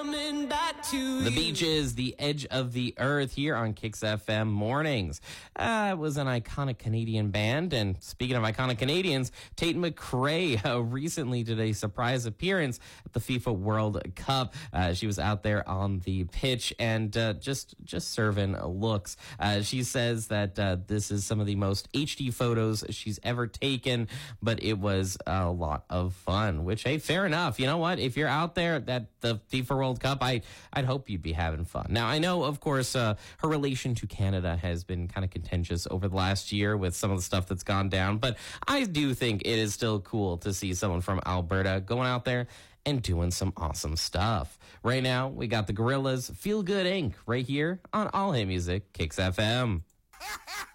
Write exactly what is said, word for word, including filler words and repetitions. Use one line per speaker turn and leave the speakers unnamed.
Coming back to
The
you.
Beaches, The Edge of the Earth here on Kicks F M mornings. Uh, it was an iconic Canadian band. And speaking of iconic Canadians, Tate McRae uh, recently did a surprise appearance at the FIFA World Cup. Uh, she was out there on the pitch and uh, just just serving looks. Uh, she says that uh, this is some of the most H D photos she's ever taken, but it was a lot of fun, which, hey, fair enough. You know what? If you're out there at the FIFA World Cup, I, I'd hope you'd be having fun. Now, I know, of course, uh, her relation to Canada has been kind of contentious over the last year with some of the stuff that's gone down, but I do think it is still cool to see someone from Alberta going out there and doing some awesome stuff. Right now, we got the Gorillaz, Feel Good Incorporated right here on All Hit Music, Kicks F M.